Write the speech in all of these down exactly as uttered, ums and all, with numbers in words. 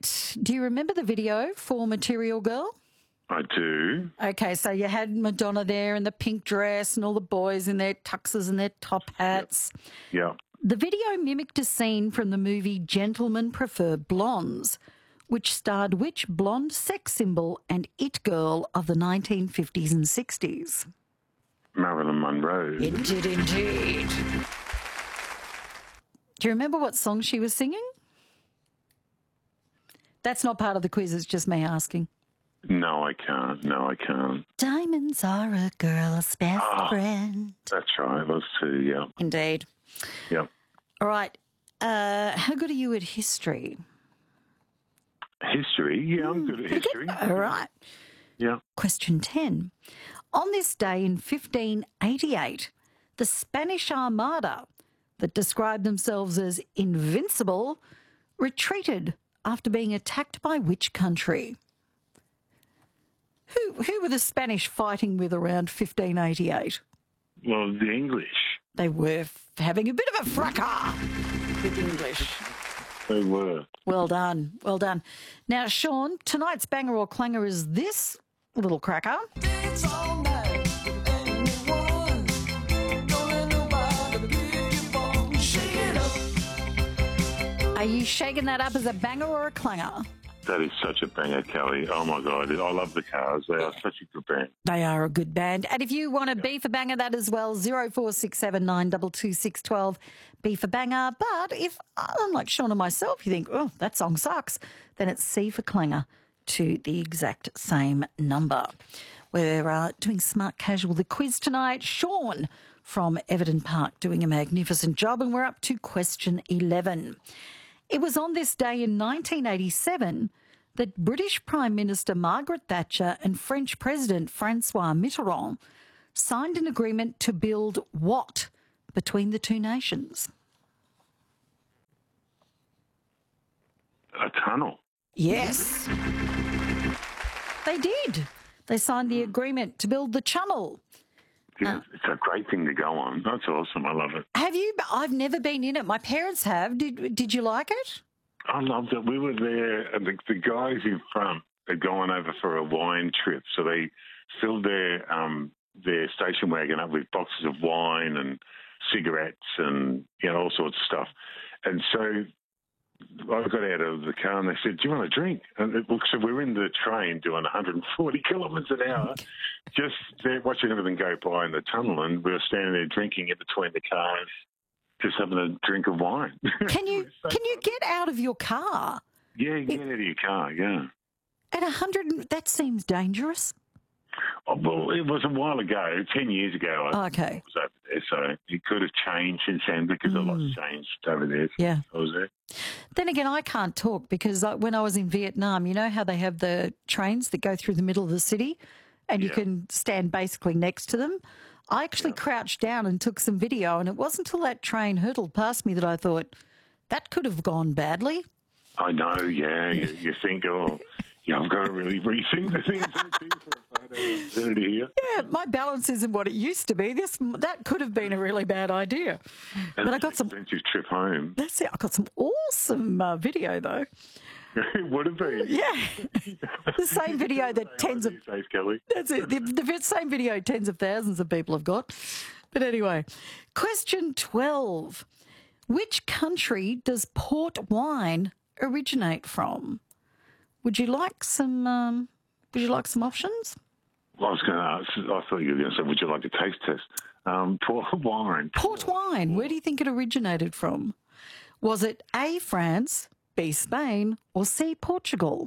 right. Do you remember the video for Material Girl? I do. Okay, so you had Madonna there in the pink dress and all the boys in their tuxes and their top hats. Yep. Yeah. The video mimicked a scene from the movie Gentlemen Prefer Blondes, which starred which blonde sex symbol and it girl of the nineteen fifties and sixties? Marilyn Monroe. It did indeed. Do you remember what song she was singing? That's not part of the quiz, it's just me asking. No, I can't. No, I can't. Diamonds are a girl's best oh, friend. That's right. Those two, yeah. Indeed. Yep. All right. Uh, how good are you at history? History? Yeah, I'm good at history. Good. All right. Yeah. Question ten. On this day in fifteen eighty-eight, the Spanish Armada, that described themselves as invincible, retreated after being attacked by which country? Who, who were the Spanish fighting with around fifteen eighty-eight? Well, the English. They were f- having a bit of a fracas with the English. They were. Well done, well done. Now, Sean, tonight's banger or clanger is this little cracker. It's all night with anyone. Don't let nobody pick your bone. Shake it up. Are you shaking that up as a banger or a clanger? That is such a banger, Kelly. Oh, my God. I love the Cars. They are such a good band. They are a good band. And if you want to be for banger that as well, zero four six seven nine two two six one two, be for banger. But if, unlike Sean and myself, you think, oh, that song sucks, then it's C for clanger to the exact same number. We're uh, doing Smart Casual, the quiz tonight. Sean from Everton Park doing a magnificent job, and we're up to question eleven. It was on this day in nineteen eighty-seven that British Prime Minister Margaret Thatcher and French President Francois Mitterrand signed an agreement to build what between the two nations? A tunnel. Yes. They did. They signed the agreement to build the channel. Yeah, it's a great thing to go on. That's awesome. I love it. Have you? I've never been in it. My parents have. Did Did you like it? I loved it. We were there, and the, the guys in front had gone over for a wine trip, so they filled their um, their station wagon up with boxes of wine and cigarettes and you know all sorts of stuff. And so I got out of the car and they said, "Do you want a drink?" And it, so we were in the train doing one hundred forty kilometres an hour, just there watching everything go by in the tunnel, and we were standing there drinking in between the cars, just having a drink of wine. Can you so Can you get out of your car Yeah, get out of your car, yeah. at a hundred? That seems dangerous. Oh, well, it was a while ago, ten years ago. I Okay. was over there, so it could have changed since then because a lot's changed over there. Yeah. I was there. Then again, I can't talk because I, when I was in Vietnam, you know how they have the trains that go through the middle of the city and you Yeah. can stand basically next to them? I actually crouched down and took some video, and it wasn't until that train hurtled past me that I thought, that could have gone badly. I know, yeah. You, you think, oh, yeah, I've got to really rethink the things I do for a photo here. Yeah, my balance isn't what it used to be. This That could have been a really bad idea. That's But I got an some... expensive trip home. That's it. I got some awesome uh, video, though. It would have been. Yeah. The same video that tens of... These days, Kelly. That's it. The, the same video tens of thousands of people have got. But anyway, question twelve. Which country does port wine originate from? Would you like some? Um, would you like some options? Well, I was going to ask. I thought you were going to say, "Would you like a taste test?" Um, port wine. Port wine. Where do you think it originated from? Was it A, France, B, Spain, or C, Portugal?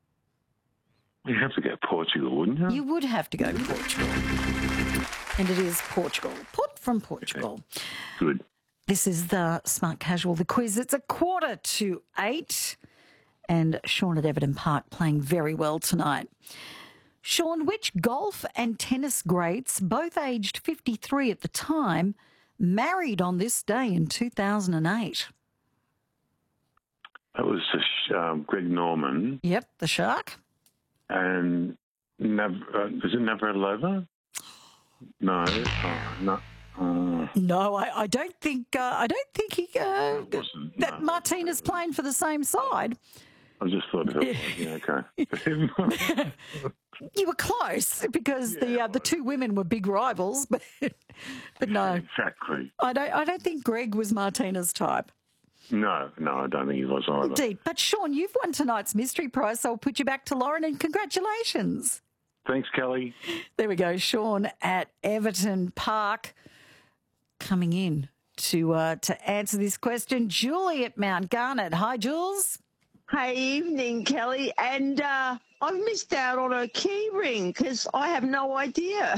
You have to go Portugal, wouldn't you? You would have to go Portugal. And it is Portugal. Port from Portugal. Good. This is the Smart Casual, the quiz. It's a quarter to eight. And Sean at Everton Park playing very well tonight. Sean, which golf and tennis greats, both aged fifty-three at the time, married on this day in two thousand eight? That was um, Greg Norman. Yep, the Shark. And Nav- uh, is it Navratilova? No, oh, no. Uh, No, I, I don't think. Uh, I don't think he. Uh, wasn't, that no. Martina's playing for the same side. I just thought of it. Yeah, okay. You were close because the uh, the two women were big rivals, but but no, Exactly. I don't I don't think Greg was Martina's type. No, no, I don't think he was either. Indeed. But Sean, you've won tonight's mystery prize, so I'll put you back to Lauren and congratulations. Thanks, Kelly. There we go. Sean at Everton Park coming in to uh, to answer this question. Julie at Mount Garnet. Hi, Jules. Hey, evening, Kelly. And uh, I've missed out on a key ring because I have no idea.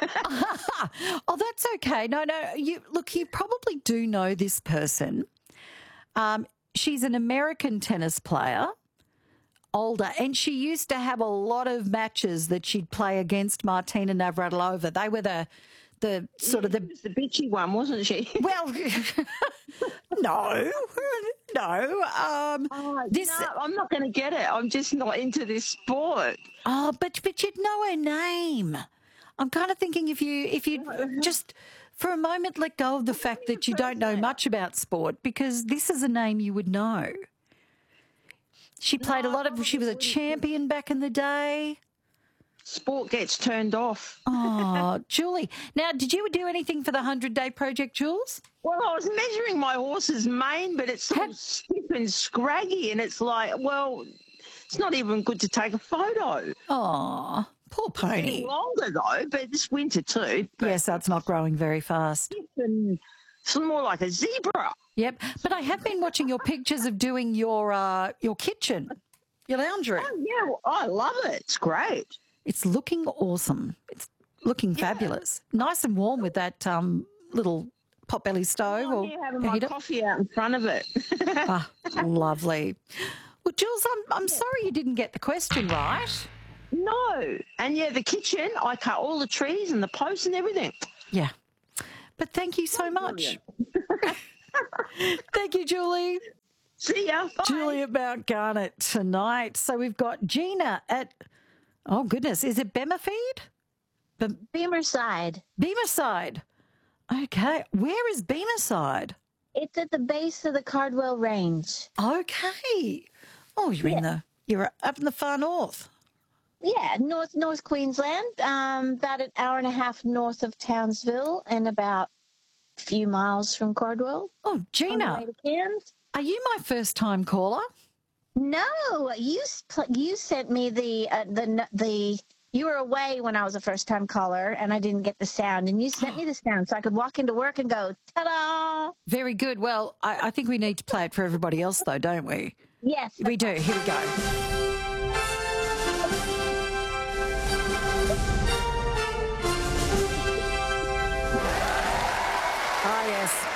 Oh, that's okay. No, no. You look. You probably do know this person. Um, she's an American tennis player, older, and she used to have a lot of matches that she'd play against Martina Navratilova. They were the the sort of the It was the bitchy one, wasn't she? well, no, no. Um, Oh, this. no, I'm not going to get it. I'm just not into this sport. Oh, but but you'd know her name. I'm kind of thinking if you if you just for a moment let go of the fact that you don't know much about sport, because this is a name you would know. She played a lot of. She was a champion back in the day. Sport gets turned off. Oh, Julie. Now, did you do anything for the hundred-day project, Jules? Well, I was measuring my horse's mane, but it's all Have- stiff and scraggy, and it's like, well, it's not even good to take a photo. Oh, poor pony. Longer though, but this winter too. Yes, that's not growing very fast. And it's more like a zebra. Yep, but I have been watching your pictures of doing your uh, your kitchen, your lounge room. Oh yeah, well, I love it. It's great. It's looking awesome. It's looking fabulous. Nice and warm with that um, little potbelly stove I'm or here having my heater. coffee out in front of it. Ah, lovely. Well, Jules, I'm I'm sorry you didn't get the question right. No. And yeah, the kitchen, I cut all the trees and the posts and everything. Yeah, but thank you so much. Thank you, Julie. See ya. Bye. Julie at Mount Garnet tonight. So we've got Gina at, oh goodness, is it Bemerfeed? Be- Beamerside. Beamerside. Okay, where is Beamerside? It's at the base of the Cardwell Range. Okay. Oh, you're in the you're up in the far north. Yeah, North North Queensland. Um, about an hour and a half north of Townsville, and about a few miles from Cardwell. Oh, On the Gina, way to Cairns. are you my first time caller? No, you s- pl- you sent me the uh, the the. You were away when I was a first time caller, and I didn't get the sound, and you sent me the sound so I could walk into work and go ta-da. Very good. Well, I, I think we need to play it for everybody else, though, don't we? Yes, We do. Here we go. Ah,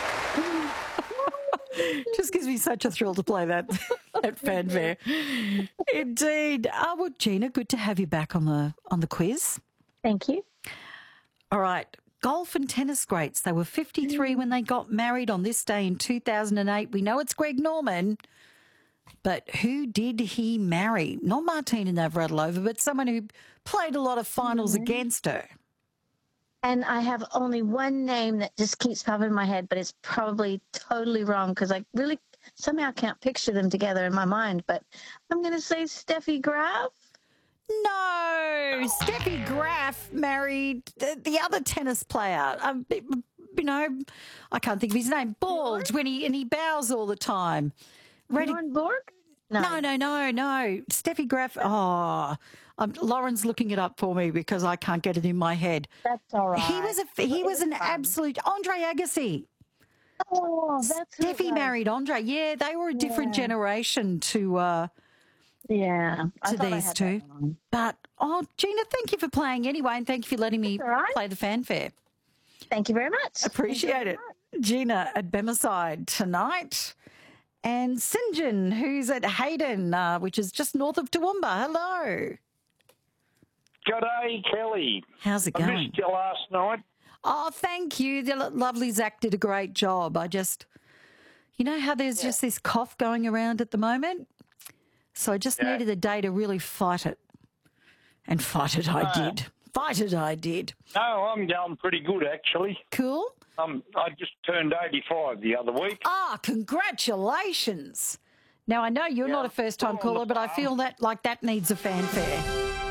yes. Just gives me such a thrill to play that, that fanfare. Indeed. Ah, well, Gina, good to have you back on the on the quiz. Thank you. All right. Golf and tennis greats. They were fifty-three when they got married on this day in two thousand eight. We know it's Greg Norman, but who did he marry? Not Martina Navratilova, but someone who played a lot of finals against her. And I have only one name that just keeps popping in my head, but it's probably totally wrong because I really somehow can't picture them together in my mind. But I'm going to say Steffi Graf. No, Steffi Graf married the, the other tennis player. Um, you know, I can't think of his name. Bald when he and he bows all the time. Ready? Bjorn Borg? No, no, no, no. Steffi Graf. Oh, um, Lauren's looking it up for me because I can't get it in my head. That's all right. He was a he was an absolute Andre Agassi. Oh, that's who it Steffi was. married Andre. Yeah, they were a different Yeah. generation to uh, Yeah. I to thought I these had two. that wrong. But oh, Gina, thank you for playing anyway, and thank you for letting me That's all right. play the fanfare. Thank you very much. Appreciate it. Gina at Bemerside tonight. And St John, who's at Hayden, uh, which is just north of Toowoomba. Hello. G'day, Kelly. How's it I going? missed you last night. Oh, thank you. The lo- lovely Zach did a great job. I just, you know how there's just this cough going around at the moment? So I just Yeah. needed a day to really fight it. And fight it I Ah. did. Fight it I did. No, I'm going pretty good, actually. Cool. Um, I just turned eighty-five the other week. Ah, congratulations. Now, I know you're Yeah, not a first-time still on the caller, but I farm. feel that like that needs a fanfare.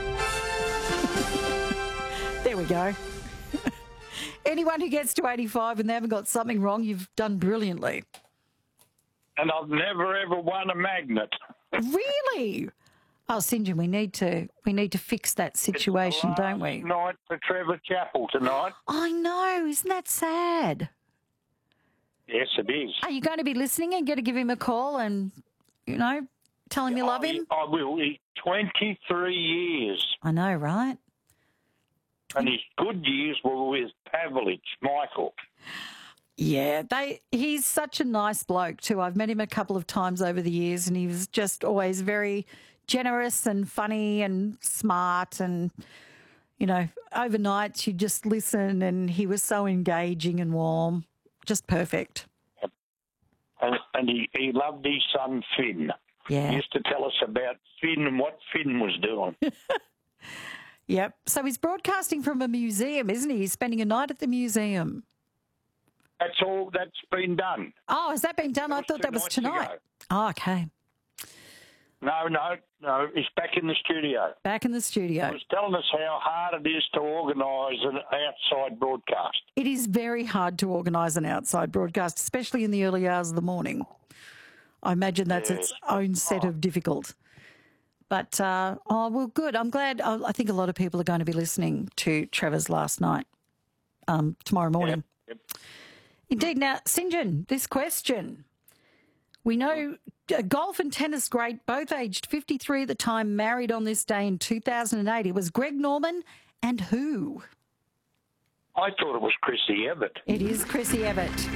There we go. Anyone who gets to eighty-five and they haven't got something wrong, you've done brilliantly. And I've never ever won a magnet. Really? Oh, St John, we need to we need to fix that situation, don't we? Night for Trevor Chappell tonight. I know, isn't that sad? Yes, it is. Are you going to be listening and going to give him a call and, you know, tell him you love him? I, I will. He, twenty-three years. I know, right? And his good years were with Pavlich, Michael. Yeah, they. He's such a nice bloke too. I've met him a couple of times over the years, and he was just always very generous and funny and smart. And you know, overnight you just listen, and he was so engaging and warm, just perfect. And, and he, he loved his son Finn. Yeah. He used to tell us about Finn and what Finn was doing. Yep. So he's broadcasting from a museum, isn't he? He's spending a night at the museum. That's all that's been done. Oh, has that been done? I was thought two that was nights tonight. ago. Oh, okay. No, no, no. He's back in the studio. Back in the He studio. was telling us how hard it is to organise an outside broadcast. It is very hard to organise an outside broadcast, especially in the early hours of the morning. I imagine that's its Yes. own set of difficult. But, uh, oh, well, good. I'm glad. I I think a lot of people are going to be listening to Trevor's last night, um, tomorrow morning. Yep. Indeed. Now, St John, this question. We know uh, golf and tennis great, both aged fifty-three at the time, married on this day in two thousand eight. It was Greg Norman and who? I thought it was Chrissy Evatt. It is Chrissy Evatt.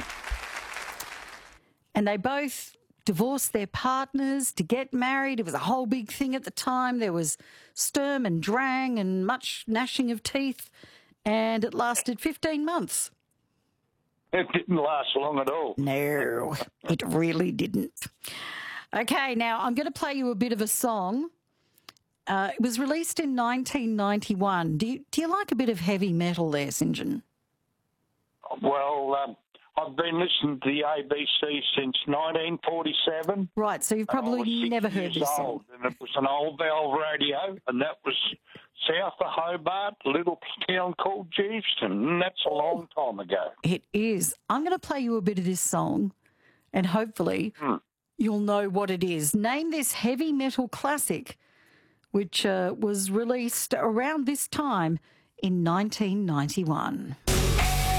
And they both divorced their partners to get married. It was a whole big thing at the time. There was sturm and drang and much gnashing of teeth, and it lasted fifteen months. It didn't last long at all. No, it really didn't. Okay, now I'm going to play you a bit of a song. Uh, it was released in nineteen ninety-one. Do you, do you like a bit of heavy metal there, St John? Well, um, I've been listening to the A B C since nineteen forty-seven. Right, so you've and I was probably six never heard years this old, song. and it was an old valve radio, and that was south of Hobart, a little town called Geeveston, and that's a long time ago. It is. I'm going to play you a bit of this song, and hopefully Hmm. you'll know what it is. Name this heavy metal classic, which uh, was released around this time in nineteen ninety-one.